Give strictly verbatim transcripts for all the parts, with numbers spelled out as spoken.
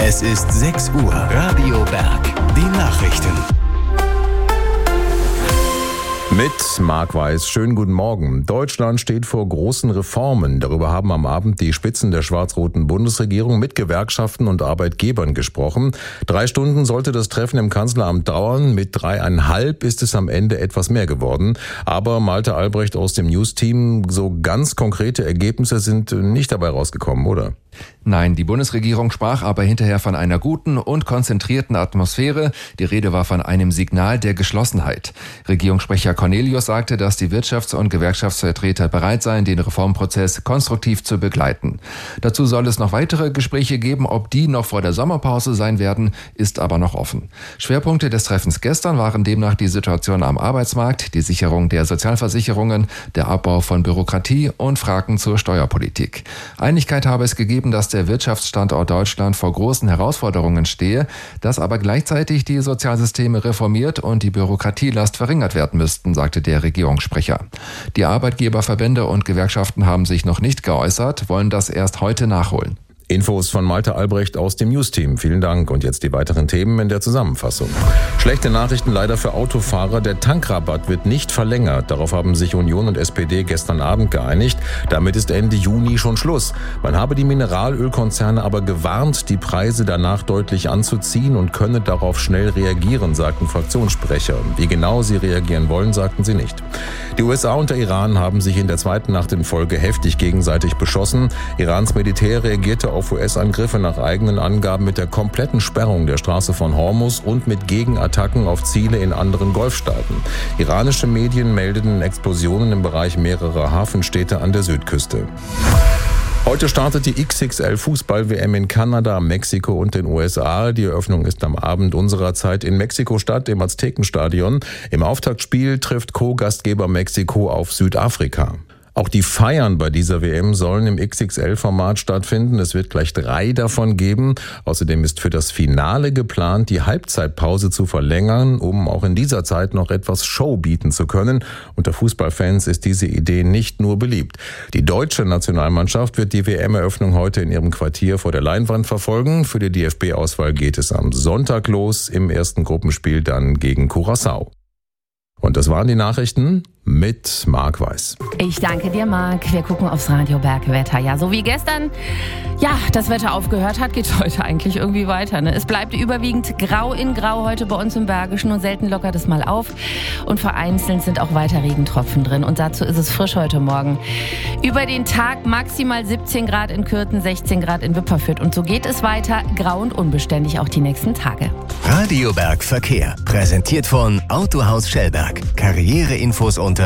Es ist sechs Uhr. Radio Berg. Die Nachrichten. Mit Marc Weiß. Schönen guten Morgen. Deutschland steht vor großen Reformen. Darüber haben am Abend die Spitzen der schwarz-roten Bundesregierung mit Gewerkschaften und Arbeitgebern gesprochen. Drei Stunden sollte das Treffen im Kanzleramt dauern. Mit dreieinhalb ist es am Ende etwas mehr geworden. Aber Malte Albrecht aus dem News-Team, so ganz konkrete Ergebnisse sind nicht dabei rausgekommen, oder? Nein, die Bundesregierung sprach aber hinterher von einer guten und konzentrierten Atmosphäre. Die Rede war von einem Signal der Geschlossenheit. Regierungssprecher Cornelius sagte, dass die Wirtschafts- und Gewerkschaftsvertreter bereit seien, den Reformprozess konstruktiv zu begleiten. Dazu soll es noch weitere Gespräche geben. Ob die noch vor der Sommerpause sein werden, ist aber noch offen. Schwerpunkte des Treffens gestern waren demnach die Situation am Arbeitsmarkt, die Sicherung der Sozialversicherungen, der Abbau von Bürokratie und Fragen zur Steuerpolitik. Einigkeit habe es gegeben, dass der Wirtschaftsstandort Deutschland vor großen Herausforderungen stehe, dass aber gleichzeitig die Sozialsysteme reformiert und die Bürokratielast verringert werden müssten, sagte der Regierungssprecher. Die Arbeitgeberverbände und Gewerkschaften haben sich noch nicht geäußert, wollen das erst heute nachholen. Infos von Malte Albrecht aus dem News-Team. Vielen Dank. Und jetzt die weiteren Themen in der Zusammenfassung. Schlechte Nachrichten leider für Autofahrer. Der Tankrabatt wird nicht verlängert. Darauf haben sich Union und S P D gestern Abend geeinigt. Damit ist Ende Juni schon Schluss. Man habe die Mineralölkonzerne aber gewarnt, die Preise danach deutlich anzuziehen und könne darauf schnell reagieren, sagten Fraktionssprecher. Wie genau sie reagieren wollen, sagten sie nicht. Die U S A und der Iran haben sich in der zweiten Nacht in Folge heftig gegenseitig beschossen. Irans Militär reagierte auf U S-Angriffe nach eigenen Angaben mit der kompletten Sperrung der Straße von Hormuz und mit Gegenattacken auf Ziele in anderen Golfstaaten. Iranische Medien meldeten Explosionen im Bereich mehrerer Hafenstädte an der Südküste. Heute startet die X X L-Fußball-W M in Kanada, Mexiko und den U S A. Die Eröffnung ist am Abend unserer Zeit in Mexiko-Stadt im Aztekenstadion. Im Auftaktspiel trifft Co-Gastgeber Mexiko auf Südafrika. Auch die Feiern bei dieser W M sollen im X X L-Format stattfinden. Es wird gleich drei davon geben. Außerdem ist für das Finale geplant, die Halbzeitpause zu verlängern, um auch in dieser Zeit noch etwas Show bieten zu können. Unter Fußballfans ist diese Idee nicht nur beliebt. Die deutsche Nationalmannschaft wird die W M-Eröffnung heute in ihrem Quartier vor der Leinwand verfolgen. Für die D F B-Auswahl geht es am Sonntag los, im ersten Gruppenspiel dann gegen Curaçao. Und das waren die Nachrichten mit Marc Weiß. Ich danke dir, Marc. Wir gucken aufs Radio Berg Wetter. Ja, so wie gestern, ja, das Wetter aufgehört hat, geht heute eigentlich irgendwie weiter. Ne? Es bleibt überwiegend grau in grau heute bei uns im Bergischen und selten lockert es mal auf. Und vereinzelt sind auch weiter Regentropfen drin. Und dazu ist es frisch heute Morgen. Über den Tag maximal siebzehn Grad in Kürten, sechzehn Grad in Wipperfürth. Und so geht es weiter, grau und unbeständig auch die nächsten Tage. Radio Berg Verkehr. Präsentiert von Autohaus Schellberg. Karriereinfos unter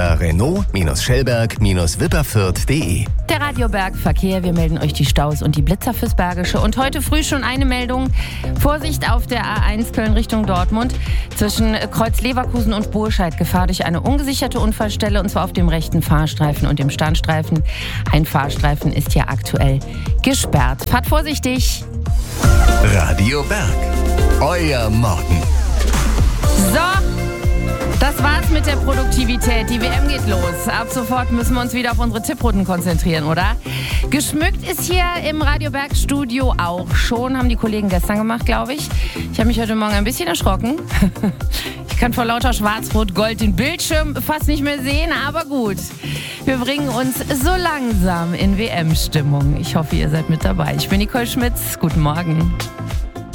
Renault-Schellberg-Wipperfürth punkt de. Der Radio Berg Verkehr, wir melden euch die Staus und die Blitzer fürs Bergische. Und heute früh schon eine Meldung. Vorsicht auf der A eins Köln Richtung Dortmund. Zwischen Kreuz Leverkusen und Burscheid Gefahr durch eine ungesicherte Unfallstelle, und zwar auf dem rechten Fahrstreifen und dem Standstreifen. Ein Fahrstreifen ist hier aktuell gesperrt. Fahrt vorsichtig. Radio Berg. Euer Morgen. So. Das war's mit der Produktivität. Die W M geht los. Ab sofort müssen wir uns wieder auf unsere Tipprunden konzentrieren, oder? Geschmückt ist hier im Radio Berg Studio auch schon. Haben die Kollegen gestern gemacht, glaube ich. Ich habe mich heute Morgen ein bisschen erschrocken. Ich kann vor lauter Schwarz-Rot-Gold den Bildschirm fast nicht mehr sehen, aber gut. Wir bringen uns so langsam in W M-Stimmung. Ich hoffe, ihr seid mit dabei. Ich bin Nicole Schmitz. Guten Morgen.